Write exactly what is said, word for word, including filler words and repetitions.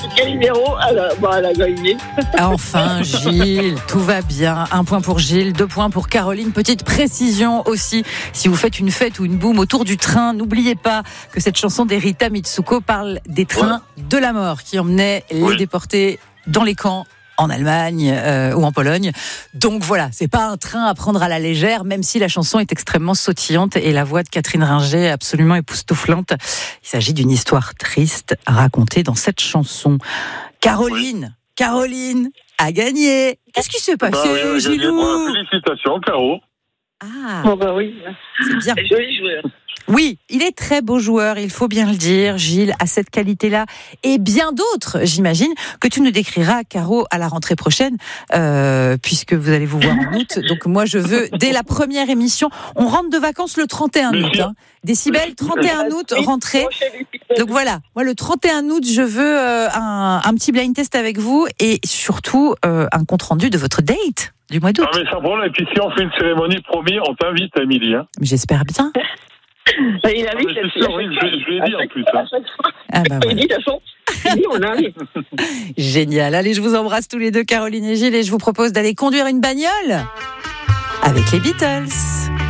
Calimero, elle a, bah, elle a gagné. Enfin, Gilles, tout va bien. Un point pour Gilles, deux points pour Caroline. Petite précision aussi, si vous faites une fête ou une boum autour du train, n'oubliez pas que cette chanson d'Erita Mitsuko parle des trains ouais. de la mort qui emmenaient les oui. déportés dans les camps en Allemagne euh, ou en Pologne. Donc voilà, c'est pas un train à prendre à la légère, même si la chanson est extrêmement sautillante et la voix de Catherine Ringer absolument époustouflante. Il s'agit d'une histoire triste racontée dans cette chanson. Caroline, oui. Caroline a gagné. Qu'est-ce qui s'est passé, bah oui, Gilou ? Félicitations, Caro. Ah, oh bah oui, c'est bien. C'est joli joueur. Oui, il est très beau joueur, il faut bien le dire. Gilles a cette qualité-là et bien d'autres, j'imagine, que tu nous décriras, Caro, à la rentrée prochaine, euh, puisque vous allez vous voir en août. Donc moi, je veux, dès la première émission, on rentre de vacances le trente et un août. Hein. Décibel, trente et un août, rentrée. Donc voilà, moi le trente et un août, je veux euh, un, un petit blind test avec vous et surtout euh, un compte-rendu de votre date du mois d'août. Ah mais ça prend, et puis si on fait une cérémonie, promis, on t'invite, Émilie. Hein. J'espère bien. Il a vu ah, c'est sûr, oui, je, je lui ai dit en plus. Hein. Ah bah il dit, de toute façon, il dit, on arrive. Génial. Allez, je vous embrasse tous les deux, Caroline et Gilles, et je vous propose d'aller conduire une bagnole avec les Beatles.